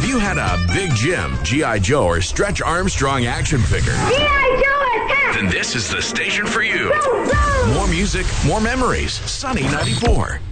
you had a Big Jim, G.I. Joe, or Stretch Armstrong action figure, G.I. Joe attack! then this is the station for you. Go, go! More music, more memories. Sunny 94.